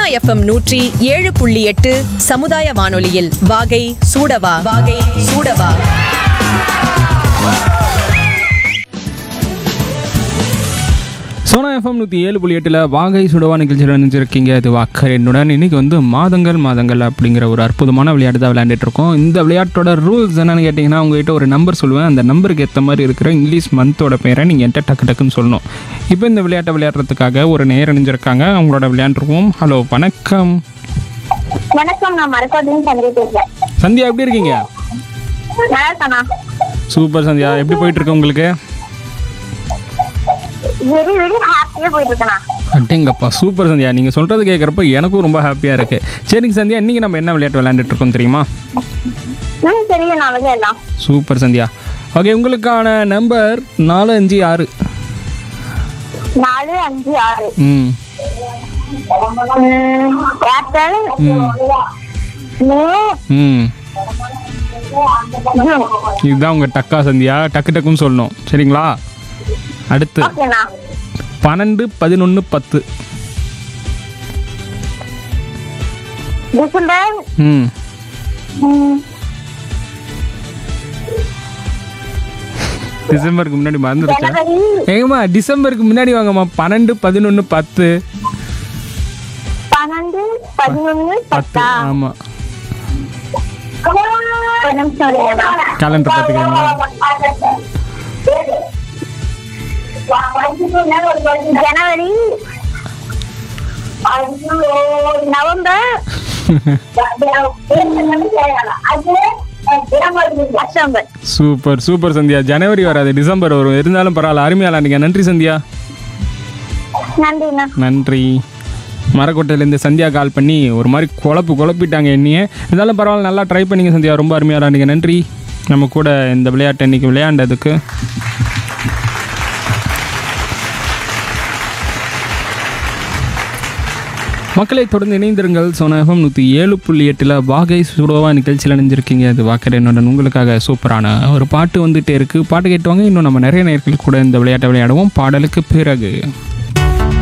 FM 107.8 சமுதாய வானொலியில் வாகை சூடவா வாகை சூடவா. சோனா எஃப்எம் 107.8 வாகை சுடவா நிகழ்ச்சியில் நினைச்சிருக்கீங்க. அது வாக்கர் என்னுடன். இன்றைக்கி வந்து மாதங்கள் அப்படிங்கிற ஒரு அற்புதமான விளையாட்டு தான் விளையாண்டுட்டு இருக்கோம். இந்த விளையாட்டோட ரூல்ஸ் என்னென்னு கேட்டிங்கன்னா, உங்கள்கிட்ட ஒரு நம்பர் சொல்லுவேன். அந்த நம்பருக்கு ஏற்ற மாதிரி இருக்கிற இங்கிலீஷ் மந்தோட பேரை நீங்கள் என்கிட்ட டக்குன்னு சொல்லணும். இப்போ இந்த விளையாட்டை விளையாடுறதுக்காக ஒரு நேரம் இணைஞ்சிருக்காங்க. அவங்களோட விளையாண்டுருவோம். ஹலோ, வணக்கம். வணக்கம், நான் மரக்காட்டிலும் சந்தியா பேசுறேன். சந்தியா, எப்படி இருக்கீங்க? சூப்பர் சந்தியா, எப்படி போயிட்டு இருக்கு உங்களுக்கு? அட்டேங்கப்பா, சூப்பர் சந்தியா. நீங்கள் சொல்கிறது கேட்குறப்ப எனக்கும் ரொம்ப ஹாப்பியாக இருக்குது. சரிங்க சந்தியா, இன்றைக்கி நம்ம என்ன விளையாட்டு விளையாண்டுட்டு இருக்கோம் தெரியுமா? சூப்பர் சந்தியா. ஓகே, உங்களுக்கான நம்பர் 456. 456. இதுதான் உங்கள் டக்கா சந்தியா. டக்குன்னு சொல்லணும், சரிங்களா? அடுத்து 12, 11, 10. டிசம்பருக்கு முன்னாடி மறந்துருச்சா? ஏங்கம்மா, டிசம்பருக்கு முன்னாடி வாங்கம்மா. 12, 11, 10. 12, 11, 10. ஆமா, கேலண்டர் பார்த்துக்கிறீங்களா? ஜனவரி, நவம்பர், சூப்பர் சூப்பர் சந்தியா. ஜனவரி வராது, டிசம்பர் வரும். இருந்தாலும் பரவாயில்ல, அருமையா விளையாடுங்க. நன்றி சந்தியா. நன்றி. மரக்கோட்டையிலேருந்து சந்தியா கால் பண்ணி ஒரு மாதிரி குழப்பிட்டாங்க என்னையே. இருந்தாலும் பரவாயில்ல, நல்லா ட்ரை பண்ணிங்க சந்தியா. ரொம்ப அருமையாக விளையாடுங்க. நன்றி நம்ம கூட இந்த விளையாட்டை இன்னைக்கு விளையாண்டதுக்கு. மக்களை தொடர்ந்து இணைந்திருங்கள். சோனா எஃப்எம் 107.8 வாகை சுடவா நிகழ்ச்சியில் இணைஞ்சிருக்கீங்க. அது வாக்கர் என்னுடன். உங்களுக்காக சூப்பரான ஒரு பாட்டு வந்துகிட்டே இருக்குது. பாட்டு கேட்டுவாங்க. இன்னும் நம்ம நிறைய நேயர்கள் கூட இந்த விளையாட்டை விளையாடுவோம் பாடலுக்கு பிறகு.